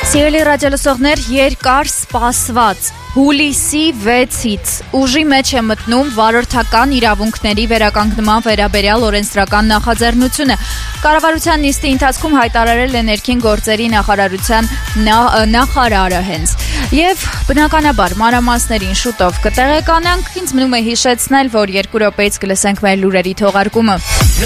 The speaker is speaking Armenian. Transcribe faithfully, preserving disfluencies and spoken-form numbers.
Սիրելի ռադիոլսողներ, երկար սպասված հուլիսի վեցից ուժի մեջ է մտնում վարորդական իրավունքների վերականգնման վերաբերյալ օրենսդրական նախաձեռնությունը։ Կառավարության նիստի ընթացքում հայտարարել է ներքին գործերի նախարարության նախարարը հենց։ Եվ բնականաբար մանրամասներին շուտով կտեղեկանանք, ինձ մնում է հիշեցնել, որ երկու րոպեից կլսենք մեր լուրերի թողարկումը։